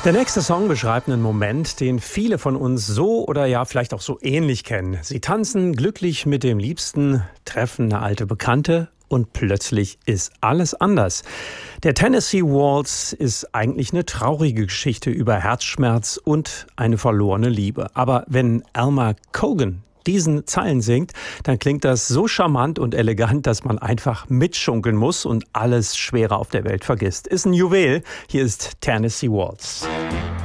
Der nächste Song beschreibt einen Moment, den viele von uns so oder ja vielleicht auch so ähnlich kennen. Sie tanzen glücklich mit dem Liebsten, treffen eine alte Bekannte und plötzlich ist alles anders. Der Tennessee Waltz ist eigentlich eine traurige Geschichte über Herzschmerz und eine verlorene Liebe. Aber wenn Alma Cogan diesen Zeilen singt, dann klingt das so charmant und elegant, dass man einfach mitschunkeln muss und alles Schwere auf der Welt vergisst. Ist ein Juwel. Hier ist Tennessee Waltz.